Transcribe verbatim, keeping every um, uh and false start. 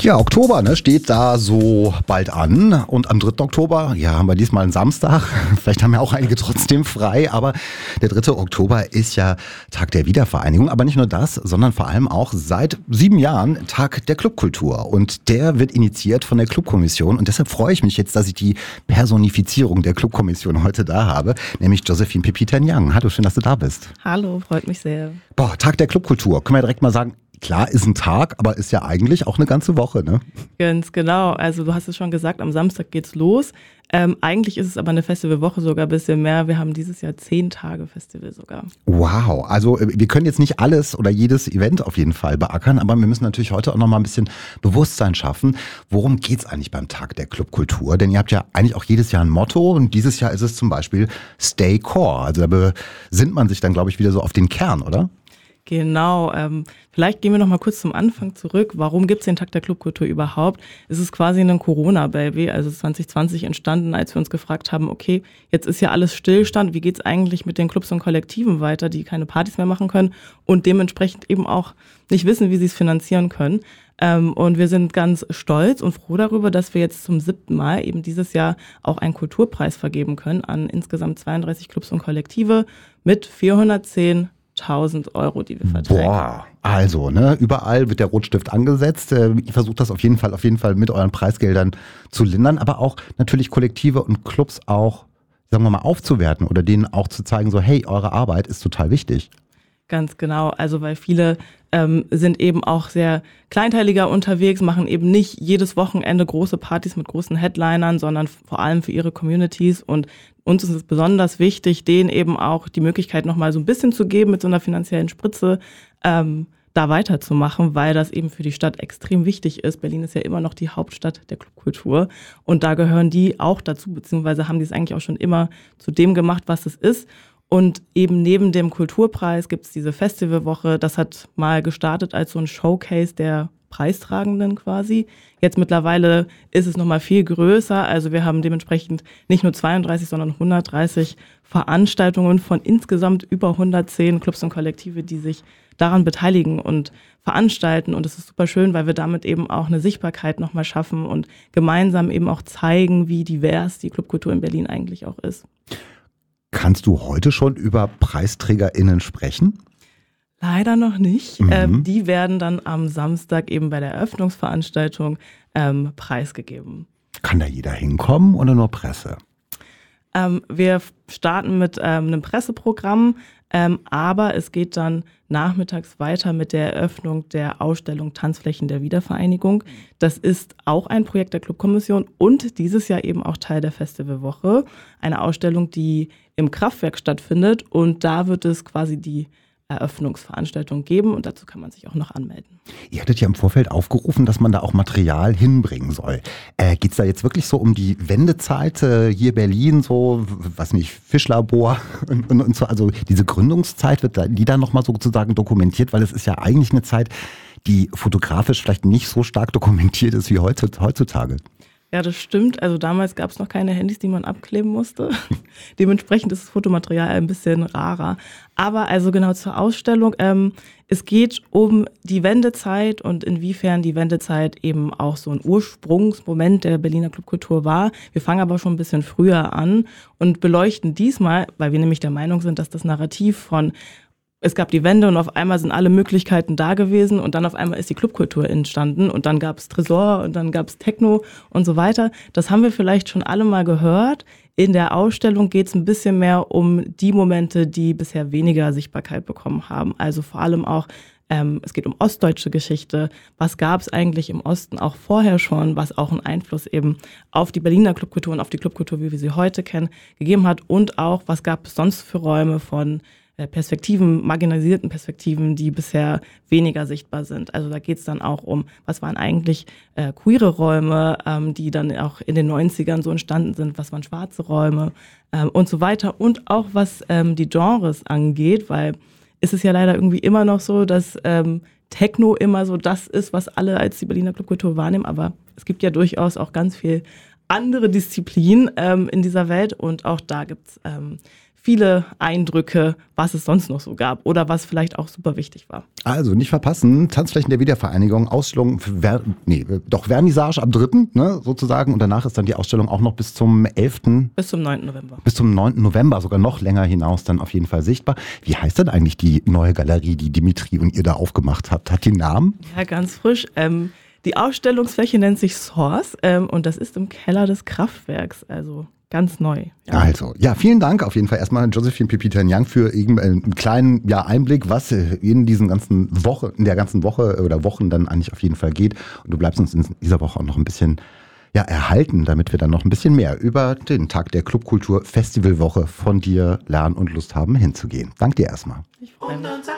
Ja, Oktober ne, steht da so bald an und am dritten Oktober, ja, haben wir diesmal einen Samstag, vielleicht haben ja auch einige trotzdem frei, aber der dritte Oktober ist ja Tag der Wiedervereinigung, aber nicht nur das, sondern vor allem auch seit sieben Jahren Tag der Clubkultur und der wird initiiert von der Clubkommission und deshalb freue ich mich jetzt, dass ich die Personifizierung der Clubkommission heute da habe, nämlich Josephine Pepitern-Young. Hallo, schön, dass du da bist. Hallo, freut mich sehr. Boah, Tag der Clubkultur, können wir direkt mal sagen, klar, ist ein Tag, aber ist ja eigentlich auch eine ganze Woche, ne? Ganz genau. Also du hast es schon gesagt, am Samstag geht's los. Ähm, eigentlich ist es aber eine Festivalwoche sogar ein bisschen mehr. Wir haben dieses Jahr zehn Tage Festival sogar. Wow, also wir können jetzt nicht alles oder jedes Event auf jeden Fall beackern, aber wir müssen natürlich heute auch noch mal ein bisschen Bewusstsein schaffen. Worum geht's eigentlich beim Tag der Clubkultur? Denn ihr habt ja eigentlich auch jedes Jahr ein Motto und dieses Jahr ist es zum Beispiel Stay Core. Also da besinnt man sich dann, glaube ich, wieder so auf den Kern, oder? Genau, ähm, vielleicht gehen wir noch mal kurz zum Anfang zurück. Warum gibt es den Tag der Clubkultur überhaupt? Es ist quasi ein Corona-Baby, also zwanzig zwanzig entstanden, als wir uns gefragt haben, okay, jetzt ist ja alles Stillstand, wie geht's eigentlich mit den Clubs und Kollektiven weiter, die keine Partys mehr machen können und dementsprechend eben auch nicht wissen, wie sie es finanzieren können. Ähm, und wir sind ganz stolz und froh darüber, dass wir jetzt zum siebten Mal eben dieses Jahr auch einen Kulturpreis vergeben können an insgesamt zweiunddreißig Clubs und Kollektive mit vierhundertzehn tausend Euro, die wir verteilen. Boah, also, ne, überall wird der Rotstift angesetzt. Ihr versucht das auf jeden Fall, auf jeden Fall mit euren Preisgeldern zu lindern, aber auch natürlich Kollektive und Clubs auch, sagen wir mal, aufzuwerten oder denen auch zu zeigen, so, hey, eure Arbeit ist total wichtig. Ganz genau, also weil viele ähm, sind eben auch sehr kleinteiliger unterwegs, machen eben nicht jedes Wochenende große Partys mit großen Headlinern, sondern vor allem für ihre Communities und uns ist es besonders wichtig, denen eben auch die Möglichkeit nochmal so ein bisschen zu geben mit so einer finanziellen Spritze, ähm, da weiterzumachen, weil das eben für die Stadt extrem wichtig ist. Berlin ist ja immer noch die Hauptstadt der Clubkultur und da gehören die auch dazu, beziehungsweise haben die es eigentlich auch schon immer zu dem gemacht, was es ist. Und eben neben dem Kulturpreis gibt es diese Festivalwoche. Das hat mal gestartet als so ein Showcase der Preistragenden quasi. Jetzt mittlerweile ist es nochmal viel größer. Also wir haben dementsprechend nicht nur zweiunddreißig, sondern hundertdreißig Veranstaltungen von insgesamt über hundertzehn Clubs und Kollektive, die sich daran beteiligen und veranstalten. Und es ist super schön, weil wir damit eben auch eine Sichtbarkeit nochmal schaffen und gemeinsam eben auch zeigen, wie divers die Clubkultur in Berlin eigentlich auch ist. Kannst du heute schon über PreisträgerInnen sprechen? Leider noch nicht. Mhm. Ähm, die werden dann am Samstag eben bei der Eröffnungsveranstaltung ähm, preisgegeben. Kann da jeder hinkommen oder nur Presse? Ähm, wir starten mit ähm, einem Presseprogramm, ähm, aber es geht dann nachmittags weiter mit der Eröffnung der Ausstellung Tanzflächen der Wiedervereinigung. Das ist auch ein Projekt der Clubkommission und dieses Jahr eben auch Teil der Festivalwoche. Eine Ausstellung, die im Kraftwerk stattfindet und da wird es quasi die Eröffnungsveranstaltung geben und dazu kann man sich auch noch anmelden. Ihr hattet ja im Vorfeld aufgerufen, dass man da auch Material hinbringen soll. Äh, geht's da jetzt wirklich so um die Wendezeit äh, hier Berlin, so, was nicht, Fischlabor und, und, und so, also diese Gründungszeit, wird da, die dann nochmal sozusagen dokumentiert, weil es ist ja eigentlich eine Zeit, die fotografisch vielleicht nicht so stark dokumentiert ist wie heutzutage. Ja, das stimmt. Also damals gab es noch keine Handys, die man abkleben musste. Dementsprechend ist das Fotomaterial ein bisschen rarer. Aber also genau zur Ausstellung. Ähm, es geht um die Wendezeit und inwiefern die Wendezeit eben auch so ein Ursprungsmoment der Berliner Clubkultur war. Wir fangen aber schon ein bisschen früher an und beleuchten diesmal, weil wir nämlich der Meinung sind, dass das Narrativ von es gab die Wende und auf einmal sind alle Möglichkeiten da gewesen und dann auf einmal ist die Clubkultur entstanden und dann gab es Tresor und dann gab es Techno und so weiter. Das haben wir vielleicht schon alle mal gehört. In der Ausstellung geht es ein bisschen mehr um die Momente, die bisher weniger Sichtbarkeit bekommen haben. Also vor allem auch, ähm, es geht um ostdeutsche Geschichte. Was gab es eigentlich im Osten auch vorher schon, was auch einen Einfluss eben auf die Berliner Clubkultur und auf die Clubkultur, wie wir sie heute kennen, gegeben hat und auch, was gab es sonst für Räume von Perspektiven, marginalisierten Perspektiven, die bisher weniger sichtbar sind. Also da geht es dann auch um, was waren eigentlich äh, queere Räume, ähm, die dann auch in den neunzigern so entstanden sind, was waren schwarze Räume ähm, und so weiter. Und auch was ähm, die Genres angeht, weil es ist ja leider irgendwie immer noch so, dass ähm, Techno immer so das ist, was alle als die Berliner Clubkultur wahrnehmen, aber es gibt ja durchaus auch ganz viel andere Disziplinen ähm, in dieser Welt und auch da gibt's ähm, viele Eindrücke, was es sonst noch so gab oder was vielleicht auch super wichtig war. Also nicht verpassen, Tanzflächen der Wiedervereinigung, Ausstellung, Ver- nee, doch Vernissage am dritten, ne, sozusagen. Und danach ist dann die Ausstellung auch noch bis zum elften Bis zum neunten November. Bis zum neunten November, sogar noch länger hinaus dann auf jeden Fall sichtbar. Wie heißt denn eigentlich die neue Galerie, die Dimitri und ihr da aufgemacht habt? Hat die einen Namen? Ja, ganz frisch. Ähm, die Ausstellungsfläche nennt sich Source ähm, und das ist im Keller des Kraftwerks, also ganz neu. Ja. Also, ja, vielen Dank auf jeden Fall erstmal Josephine Pepita-Nyang für einen kleinen ja, Einblick, was in diesen ganzen Woche, in der ganzen Woche oder Wochen dann eigentlich auf jeden Fall geht. Und du bleibst uns in dieser Woche auch noch ein bisschen ja, erhalten, damit wir dann noch ein bisschen mehr über den Tag der Clubkultur Festivalwoche von dir lernen und Lust haben hinzugehen. Dank dir erstmal. Ich freue mich.